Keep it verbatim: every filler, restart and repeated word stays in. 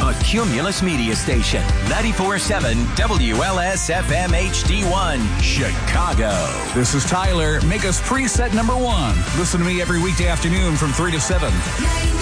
a Cumulus Media Station. ninety-four point seven W L S F M H D one, Chicago. This is Tyler. Make us preset number one. Listen to me every weekday afternoon from three to seven.